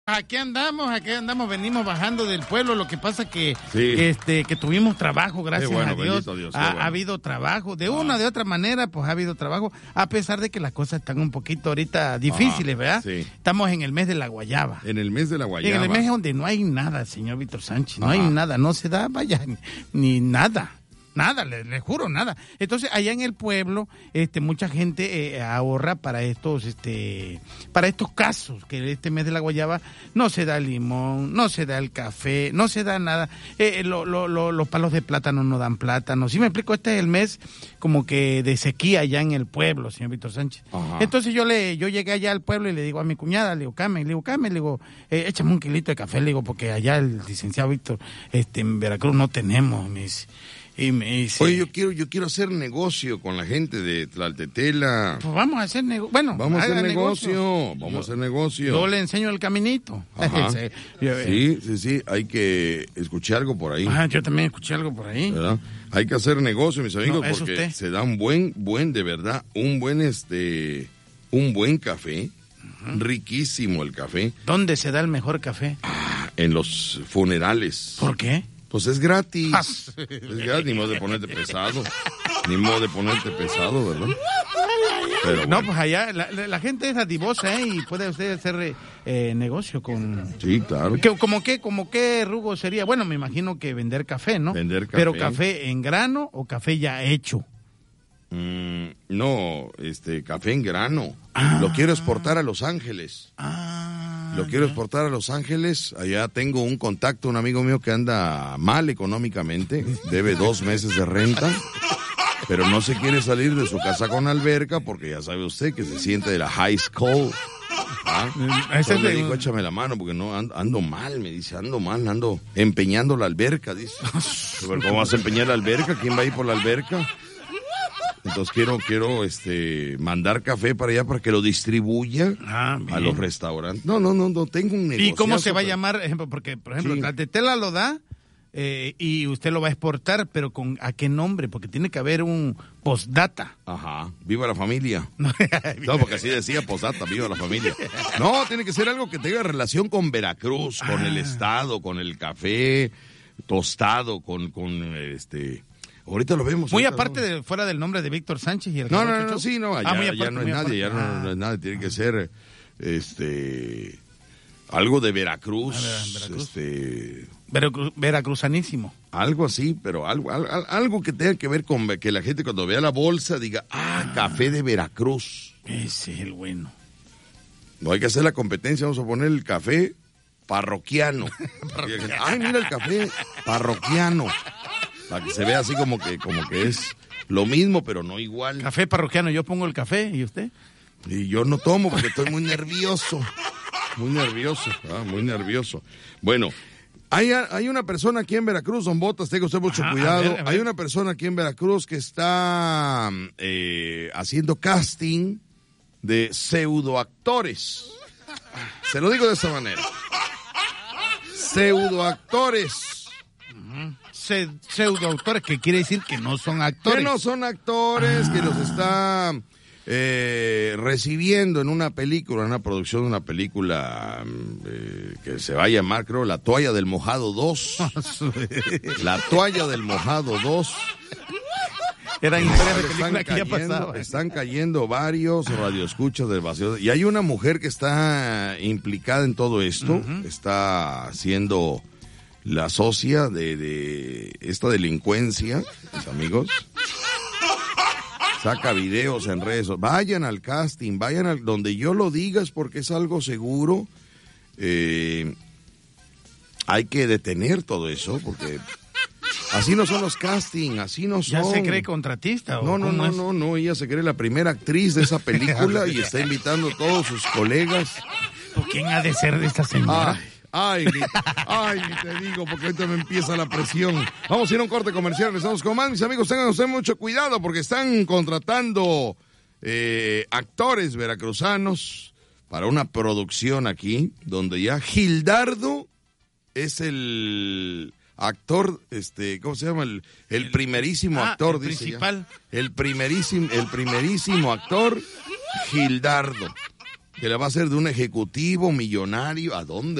Aquí andamos, venimos bajando del pueblo. Lo que pasa que que tuvimos trabajo, gracias a Dios. Ha habido trabajo, de una o de otra manera, pues ha habido trabajo, a pesar de que las cosas están un poquito ahorita difíciles, ¿verdad? Sí. Estamos en el mes de la guayaba. En el mes de la guayaba. En el mes donde no hay nada, señor Víctor Sánchez, no hay nada, no se da, vaya, ni nada. Nada, le juro, nada. Entonces, allá en el pueblo, mucha gente ahorra para estos casos, que este mes de la guayaba no se da el limón, no se da el café, no se da nada. Los palos de plátano no dan plátano. ¿Sí me explico? Este es el mes como que de sequía allá en el pueblo, señor Víctor Sánchez. Ajá. Entonces yo llegué allá al pueblo y le digo a mi cuñada, le digo, échame un kilito de café, le digo, porque allá el licenciado Víctor, en Veracruz no tenemos, me dice. Y me dice, oye, yo quiero hacer negocio con la gente de Tlaltetela. Pues vamos a hacer negocio. Bueno, vamos a hacer negocio. Vamos a hacer negocio. Yo le enseño el caminito. Sí. Hay que escuchar algo por ahí. Yo también escuché algo por ahí. ¿Verdad? Hay que hacer negocio, mis amigos, porque se da un buen, de verdad, un buen café. Riquísimo el café. ¿Dónde se da el mejor café? En los funerales. ¿Por qué? Pues es gratis. Es gratis, ni modo de ponerte pesado. ¿Verdad? Pero bueno. No, pues allá la gente es dadivosa, y puede usted hacer negocio con... Sí, claro. ¿Como qué rubro sería? Bueno, me imagino que vender café, ¿no? Vender café. ¿Pero café en grano o café ya hecho? No, café en grano. Lo quiero exportar a Los Ángeles. Lo quiero exportar a Los Ángeles. Allá tengo un contacto, un amigo mío que anda mal económicamente. Debe 2 meses de renta. Pero no se quiere salir de su casa con alberca porque ya sabe usted que se siente de la high school. Entonces le dijo, échame la mano porque no ando mal, me dice, ando empeñando la alberca, dice. Pero ¿cómo vas a empeñar la alberca? ¿Quién va a ir por la alberca? Entonces quiero mandar café para allá para que lo distribuya a los restaurantes. No, tengo un negocio. ¿Y cómo se va a llamar? Porque, por ejemplo, Tlaltetela lo da y usted lo va a exportar, pero ¿a qué nombre? Porque tiene que haber un postdata. Ajá, viva la familia. No, porque así decía postdata, viva la familia. No, tiene que ser algo que tenga relación con Veracruz, con el estado, con el café tostado, con ahorita lo vemos. Muy aparte de fuera del nombre de Víctor Sánchez y el No, allá no es nadie, no es nadie, tiene que ser algo de Veracruz, veracruzanísimo. Algo así, pero algo que tenga que ver con que la gente cuando vea la bolsa diga, café de Veracruz. Ese es el bueno. No hay que hacer la competencia, vamos a poner el café parroquiano. Mira el café parroquiano. Para que se vea así como que es lo mismo, pero no igual. Café parroquiano, yo pongo el café, ¿y usted? Y yo no tomo porque estoy muy nervioso. Muy nervioso. Bueno, hay una persona aquí en Veracruz, don Botas, tenga usted mucho cuidado. A ver. Hay una persona aquí en Veracruz que está haciendo casting de pseudoactores. Se lo digo de esta manera. Pseudoactores. Pseudoactores, que quiere decir que no son actores. Que no son actores, que los está recibiendo en una producción de una película que se va a llamar, creo, La Toalla del Mojado 2. La Toalla del Mojado 2. Eran historias de película que ya pasaba. Están cayendo varios radioescuchas del vacío. Y hay una mujer que está implicada en todo esto. Está siendo la socia de esta delincuencia, mis amigos. Saca videos en redes. Vayan al casting, vayan donde yo lo diga, es porque es algo seguro. Hay que detener todo eso, porque así no son los castings, así no son. ¿Ya se cree contratista? No, ella se cree la primera actriz de esa película y está invitando a todos sus colegas. ¿Quién ha de ser de esta señora? Ni te digo, porque ahorita me empieza la presión. Vamos a ir a un corte comercial, estamos con más. Mis amigos, tengan ustedes mucho cuidado porque están contratando actores veracruzanos para una producción aquí, donde ya Gildardo es el actor, ¿cómo se llama? El primerísimo actor, el dice principal. Ya. El primerísimo actor, Gildardo, que le va a hacer de un ejecutivo millonario. ¿A dónde?